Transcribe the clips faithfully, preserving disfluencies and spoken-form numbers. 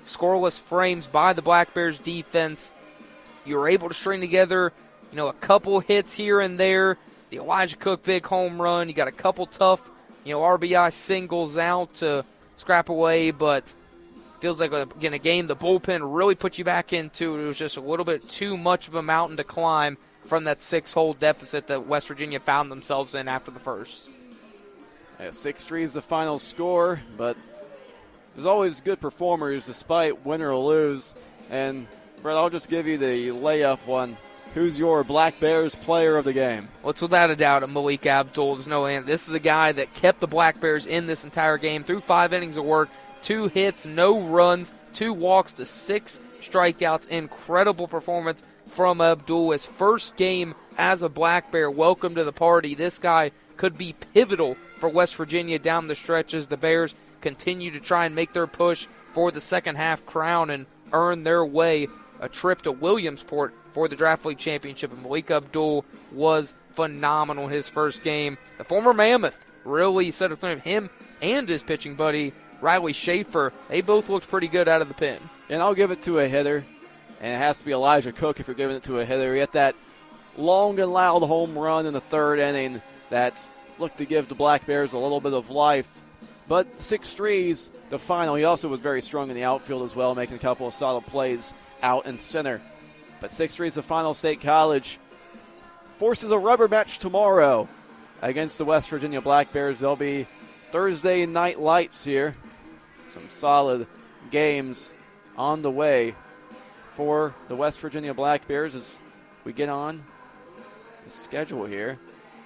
scoreless frames by the Black Bears defense. You were able to string together, you know, a couple hits here and there. The Elijah Cook big home run. You got a couple tough, you know, R B I singles out to scrap away, but feels like, again, a game the bullpen really put you back into. It was just a little bit too much of a mountain to climb from that six-hole deficit that West Virginia found themselves in after the first. Yeah, six three is the final score, but there's always good performers despite win or lose. And, Brett, I'll just give you the layup one. Who's your Black Bears player of the game? Well, it's without a doubt Malik Abdul. There's no end. This is the guy that kept the Black Bears in this entire game through five innings of work, two hits, no runs, two walks to six strikeouts. Incredible performance from Abdul. His first game as a Black Bear. Welcome to the party. This guy could be pivotal for West Virginia down the stretch as the Bears continue to try and make their push for the second half crown and earn their way a trip to Williamsport for the Draft League Championship. And Malik Abdul was phenomenal in his first game. The former Mammoth really set up him and his pitching buddy, Riley Schaefer. They both looked pretty good out of the pen. And I'll give it to a hitter, and it has to be Elijah Cook if you're giving it to a hitter. He had that long and loud home run in the third inning that looked to give the Black Bears a little bit of life. But six three's the final. He also was very strong in the outfield as well, making a couple of solid plays out in center. But six three is the final. State College forces a rubber match tomorrow against the West Virginia Black Bears. There'll be Thursday night lights here. Some solid games on the way for the West Virginia Black Bears as we get on the schedule here.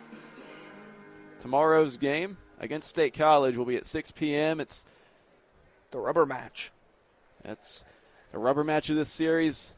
Tomorrow's game against State College will be at six p.m. It's the rubber match. That's the rubber match of this series.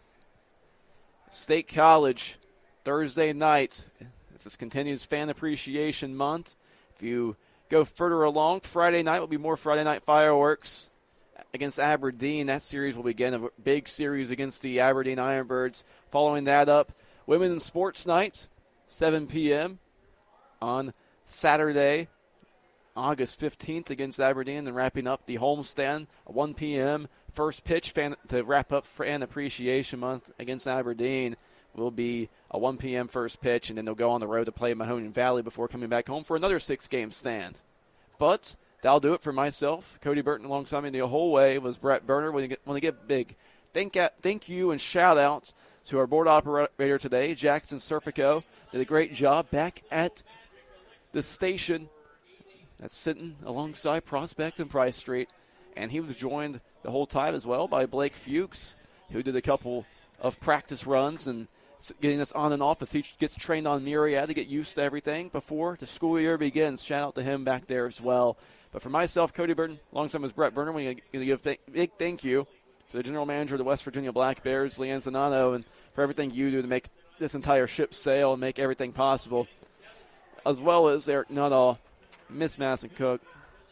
State College, Thursday night. This continues Fan Appreciation Month. If you go further along, Friday night will be more Friday night fireworks against Aberdeen. That series will begin, a big series against the Aberdeen Ironbirds. Following that up, Women's Sports Night, seven p.m. on Saturday, August fifteenth against Aberdeen, and wrapping up the homestand, one p.m. First pitch fan, to wrap up Fan Appreciation Month against Aberdeen will be a one p.m. first pitch, and then they'll go on the road to play Mahoning Valley before coming back home for another six-game stand. But that'll do it for myself. Cody Burton alongside me the whole way was Brett Berner. Want to give big thank, thank you and shout-out to our board operator today, Jackson Serpico. Did a great job back at the station that's sitting alongside Prospect and Price Street. And he was joined the whole time as well by Blake Fuchs, who did a couple of practice runs and getting us on and off as he gets trained on Myriad to get used to everything before the school year begins. Shout out to him back there as well. But for myself, Cody Burton, alongside with Brett Berner, we're going to give a big thank you to the general manager of the West Virginia Black Bears, Leanne Zanano, and for everything you do to make this entire ship sail and make everything possible, as well as Eric Nuttall, Miss Madison Cook,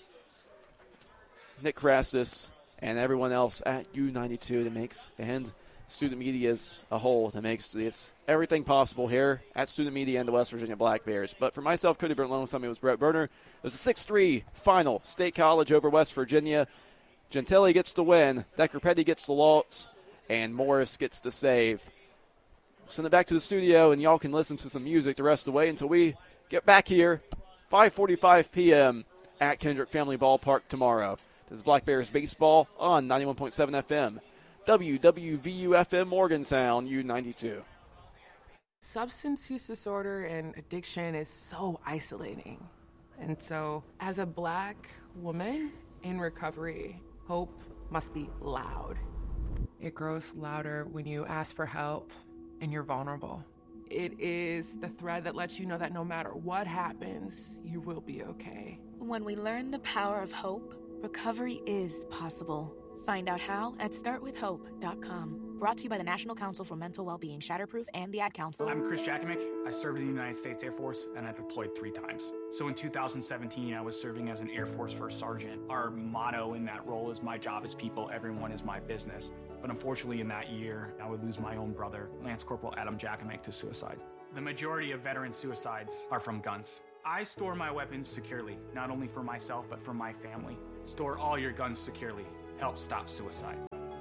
Nick Crassus, and everyone else at U ninety-two that makes, and student media as a whole that makes this everything possible here at Student Media and the West Virginia Black Bears. But for myself, Cody Burton, alongside me was Brett Berner. It was a six three final. State College over West Virginia. Gentile gets the win. Decker Petty gets the loss. And Morris gets the save. Send it back to the studio, and y'all can listen to some music the rest of the way until we get back here, five forty-five p.m. at Kendrick Family Ballpark tomorrow. This is Black Bears Baseball on ninety-one point seven F M. W W V U F M Morgantown, U ninety-two. Substance use disorder and addiction is so isolating. And so, as a black woman in recovery, hope must be loud. It grows louder when you ask for help and you're vulnerable. It is the thread that lets you know that no matter what happens, you will be okay. When we learn the power of hope, recovery is possible. Find out how at start with hope dot com. Brought to you by the National Council for Mental Wellbeing, Shatterproof, and the Ad Council. I'm Chris Jakimick. I served in the United States Air Force, and I deployed three times. So in two thousand seventeen, I was serving as an Air Force First Sergeant. Our motto in that role is, my job is people, everyone is my business. But unfortunately in that year, I would lose my own brother, Lance Corporal Adam Jakimick, to suicide. The majority of veteran suicides are from guns. I store my weapons securely, not only for myself, but for my family. Store all your guns securely. Help stop suicide.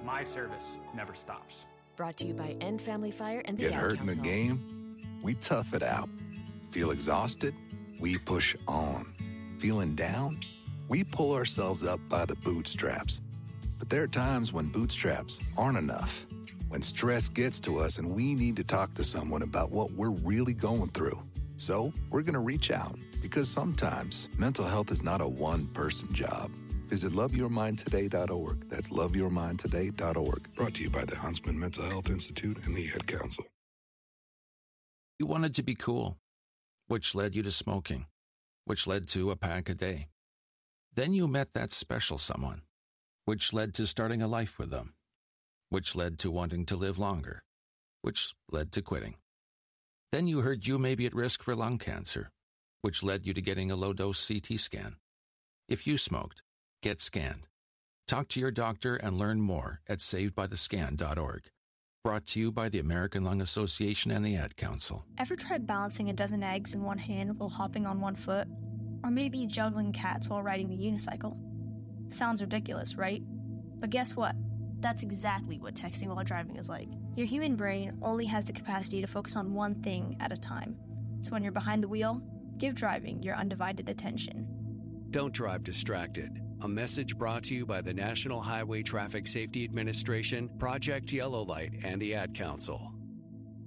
My service never stops. Brought to you by End Family Fire and the Get Ad hurt in Council. the game? We tough it out. Feel exhausted? We push on. Feeling down? We pull ourselves up by the bootstraps. But there are times when bootstraps aren't enough. When stress gets to us and we need to talk to someone about what we're really going through. So we're going to reach out, because sometimes mental health is not a one-person job. Visit love your mind today dot org. That's love your mind today dot org. Brought to you by the Huntsman Mental Health Institute and the Ad Council. You wanted to be cool, which led you to smoking, which led to a pack a day. Then you met that special someone, which led to starting a life with them, which led to wanting to live longer, which led to quitting. Then you heard you may be at risk for lung cancer, which led you to getting a low-dose C T scan. If you smoked, get scanned. Talk to your doctor and learn more at saved by the scan dot org. Brought to you by the American Lung Association and the Ad Council. Ever tried balancing a dozen eggs in one hand while hopping on one foot? Or maybe juggling cats while riding the unicycle? Sounds ridiculous, right? But guess what? That's exactly what texting while driving is like. Your human brain only has the capacity to focus on one thing at a time. So when you're behind the wheel, give driving your undivided attention. Don't drive distracted. A message brought to you by the National Highway Traffic Safety Administration, Project Yellow Light, and the Ad Council.